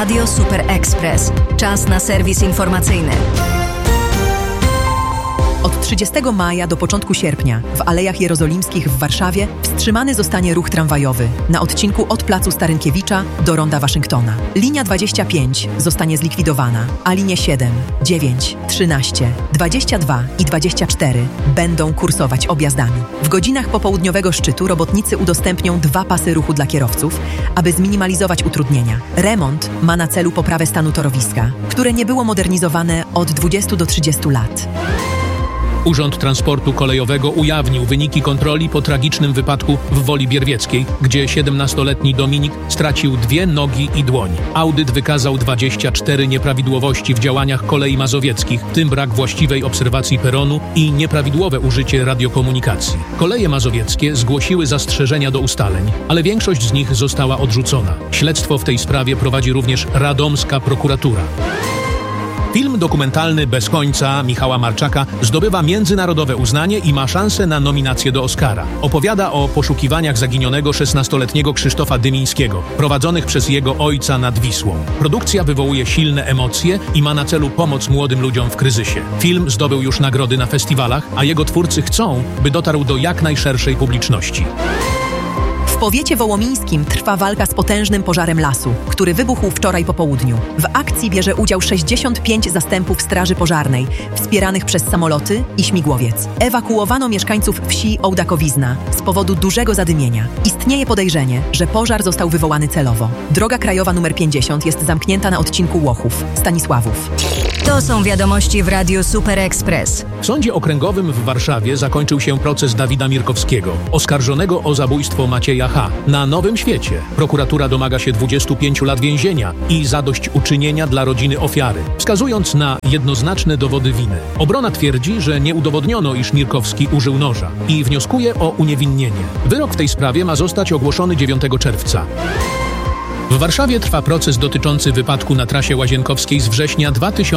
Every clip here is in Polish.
Radio Super Express. Czas na serwis informacyjny. Od 30 maja do początku sierpnia w Alejach Jerozolimskich w Warszawie wstrzymany zostanie ruch tramwajowy na odcinku od Placu Starynkiewicza do Ronda Waszyngtona. Linia 25 zostanie zlikwidowana, a linie 7, 9, 13, 22 i 24 będą kursować objazdami. W godzinach popołudniowego szczytu robotnicy udostępnią 2 pasy ruchu dla kierowców, aby zminimalizować utrudnienia. Remont ma na celu poprawę stanu torowiska, które nie było modernizowane od 20 do 30 lat. Urząd Transportu Kolejowego ujawnił wyniki kontroli po tragicznym wypadku w Woli Bierwieckiej, gdzie 17-letni Dominik stracił 2 nogi i dłoń. Audyt wykazał 24 nieprawidłowości w działaniach kolei mazowieckich, w tym brak właściwej obserwacji peronu i nieprawidłowe użycie radiokomunikacji. Koleje mazowieckie zgłosiły zastrzeżenia do ustaleń, ale większość z nich została odrzucona. Śledztwo w tej sprawie prowadzi również radomska prokuratura. Film dokumentalny Bez końca Michała Marczaka zdobywa międzynarodowe uznanie i ma szansę na nominację do Oscara. Opowiada o poszukiwaniach zaginionego 16-letniego Krzysztofa Dymińskiego, prowadzonych przez jego ojca nad Wisłą. Produkcja wywołuje silne emocje i ma na celu pomoc młodym ludziom w kryzysie. Film zdobył już nagrody na festiwalach, a jego twórcy chcą, by dotarł do jak najszerszej publiczności. W powiecie wołomińskim trwa walka z potężnym pożarem lasu, który wybuchł wczoraj po południu. W akcji bierze udział 65 zastępów straży pożarnej, wspieranych przez samoloty i śmigłowiec. Ewakuowano mieszkańców wsi Ołdakowizna z powodu dużego zadymienia. Istnieje podejrzenie, że pożar został wywołany celowo. Droga krajowa nr 50 jest zamknięta na odcinku Łochów-Stanisławów. To są wiadomości w Radiu Super Express. W Sądzie Okręgowym w Warszawie zakończył się proces Dawida Mirkowskiego, oskarżonego o zabójstwo Macieja H. Na Nowym Świecie prokuratura domaga się 25 lat więzienia i zadośćuczynienia dla rodziny ofiary, wskazując na jednoznaczne dowody winy. Obrona twierdzi, że nie udowodniono, iż Mirkowski użył noża i wnioskuje o uniewinnienie. Wyrok w tej sprawie ma zostać ogłoszony 9 czerwca. W Warszawie trwa proces dotyczący wypadku na trasie Łazienkowskiej z września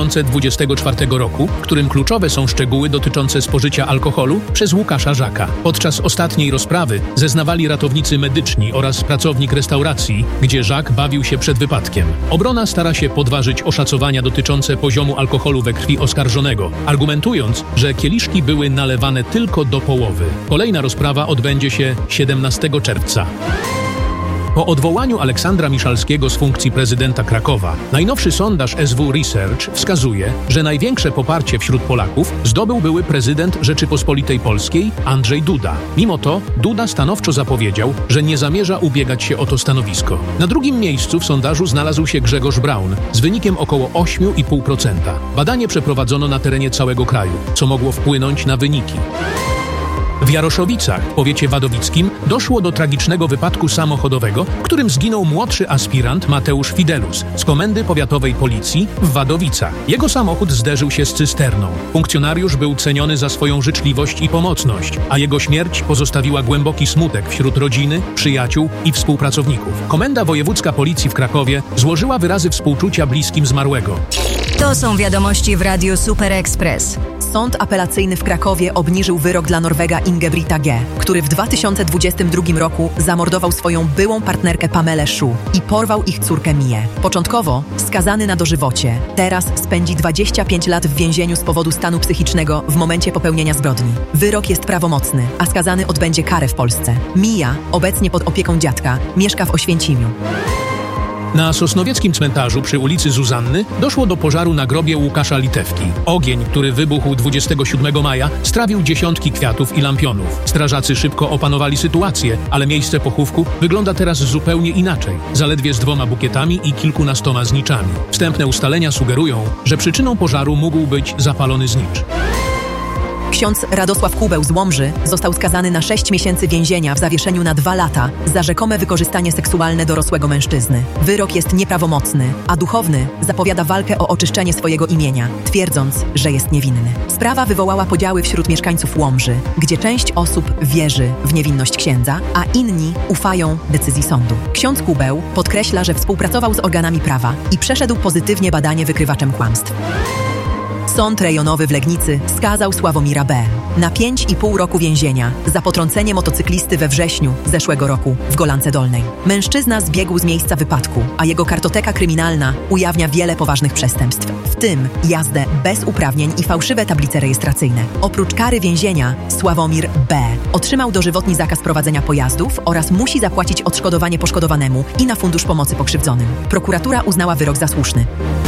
2024 roku, w którym kluczowe są szczegóły dotyczące spożycia alkoholu przez Łukasza Żaka. Podczas ostatniej rozprawy zeznawali ratownicy medyczni oraz pracownik restauracji, gdzie Żak bawił się przed wypadkiem. Obrona stara się podważyć oszacowania dotyczące poziomu alkoholu we krwi oskarżonego, argumentując, że kieliszki były nalewane tylko do połowy. Kolejna rozprawa odbędzie się 17 czerwca. Po odwołaniu Aleksandra Miszalskiego z funkcji prezydenta Krakowa, najnowszy sondaż SW Research wskazuje, że największe poparcie wśród Polaków zdobył były prezydent Rzeczypospolitej Polskiej Andrzej Duda. Mimo to Duda stanowczo zapowiedział, że nie zamierza ubiegać się o to stanowisko. Na drugim miejscu w sondażu znalazł się Grzegorz Braun z wynikiem około 8,5%. Badanie przeprowadzono na terenie całego kraju, co mogło wpłynąć na wyniki. W Jaroszowicach, w powiecie wadowickim, doszło do tragicznego wypadku samochodowego, w którym zginął młodszy aspirant Mateusz Fidelus z Komendy Powiatowej Policji w Wadowicach. Jego samochód zderzył się z cysterną. Funkcjonariusz był ceniony za swoją życzliwość i pomocność, a jego śmierć pozostawiła głęboki smutek wśród rodziny, przyjaciół i współpracowników. Komenda Wojewódzka Policji w Krakowie złożyła wyrazy współczucia bliskim zmarłego. To są wiadomości w Radiu Super Express. Sąd apelacyjny w Krakowie obniżył wyrok dla Norwega Ingebrigta G., który w 2022 roku zamordował swoją byłą partnerkę Pamelę Szu i porwał ich córkę Mię. Początkowo skazany na dożywocie, teraz spędzi 25 lat w więzieniu z powodu stanu psychicznego w momencie popełnienia zbrodni. Wyrok jest prawomocny, a skazany odbędzie karę w Polsce. Mija, obecnie pod opieką dziadka, mieszka w Oświęcimiu. Na sosnowieckim cmentarzu przy ulicy Zuzanny doszło do pożaru na grobie Łukasza Litewki. Ogień, który wybuchł 27 maja, strawił dziesiątki kwiatów i lampionów. Strażacy szybko opanowali sytuację, ale miejsce pochówku wygląda teraz zupełnie inaczej. Zaledwie z 2 bukietami i kilkunastoma zniczami. Wstępne ustalenia sugerują, że przyczyną pożaru mógł być zapalony znicz. Ksiądz Radosław Kubeł z Łomży został skazany na 6 miesięcy więzienia w zawieszeniu na 2 lata za rzekome wykorzystanie seksualne dorosłego mężczyzny. Wyrok jest nieprawomocny, a duchowny zapowiada walkę o oczyszczenie swojego imienia, twierdząc, że jest niewinny. Sprawa wywołała podziały wśród mieszkańców Łomży, gdzie część osób wierzy w niewinność księdza, a inni ufają decyzji sądu. Ksiądz Kubeł podkreśla, że współpracował z organami prawa i przeszedł pozytywnie badanie wykrywaczem kłamstw. Sąd rejonowy w Legnicy skazał Sławomira B. na 5,5 roku więzienia za potrącenie motocyklisty we wrześniu zeszłego roku w Golance Dolnej. Mężczyzna zbiegł z miejsca wypadku, a jego kartoteka kryminalna ujawnia wiele poważnych przestępstw, w tym jazdę bez uprawnień i fałszywe tablice rejestracyjne. Oprócz kary więzienia, Sławomir B. otrzymał dożywotni zakaz prowadzenia pojazdów oraz musi zapłacić odszkodowanie poszkodowanemu i na Fundusz Pomocy Pokrzywdzonym. Prokuratura uznała wyrok za słuszny.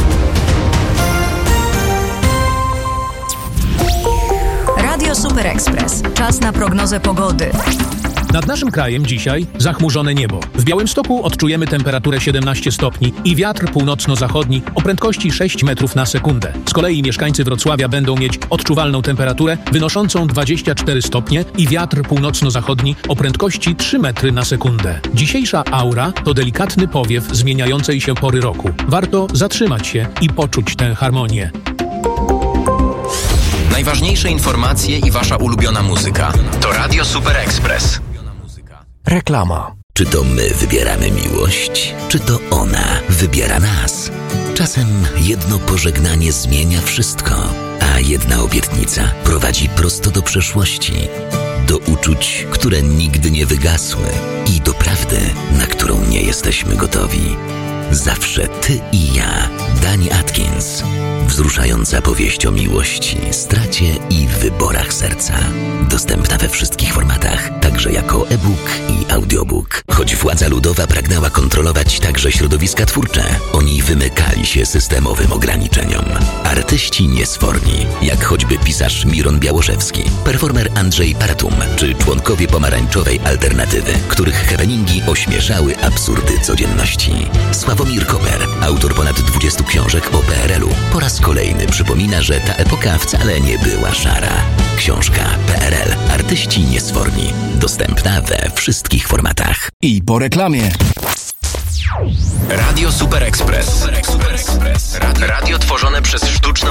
Radio Super Express. Czas na prognozę pogody. Nad naszym krajem dzisiaj zachmurzone niebo. W Białymstoku odczujemy temperaturę 17 stopni i wiatr północno-zachodni o prędkości 6 metrów na sekundę. Z kolei mieszkańcy Wrocławia będą mieć odczuwalną temperaturę wynoszącą 24 stopnie i wiatr północno-zachodni o prędkości 3 metry na sekundę. Dzisiejsza aura to delikatny powiew zmieniającej się pory roku. Warto zatrzymać się i poczuć tę harmonię. Najważniejsze informacje i wasza ulubiona muzyka. To Radio Super Express. Reklama. Czy to my wybieramy miłość, czy to ona wybiera nas? Czasem jedno pożegnanie zmienia wszystko, a jedna obietnica prowadzi prosto do przeszłości, do uczuć, które nigdy nie wygasły i do prawdy, na którą nie jesteśmy gotowi. Zawsze ty i ja. Dani Atkins. Wzruszająca powieść o miłości, stracie i wyborach serca. Dostępna we wszystkich formatach, także jako e-book i audiobook. Choć władza ludowa pragnęła kontrolować także środowiska twórcze, oni wymykali się systemowym ograniczeniom. Artyści niesforni, jak choćby pisarz Miron Białoszewski, performer Andrzej Paratum, czy członkowie pomarańczowej alternatywy, których happeningi ośmieszały absurdy codzienności. Sławomir Koper, autor ponad 20 książek o PRL-u, po raz kolejny przypomina, że ta epoka wcale nie była szara. Książka PRL. Artyści niesforni. Dostępna we wszystkich formatach. I po reklamie. Radio Super Express. Radio tworzone przez sztuczną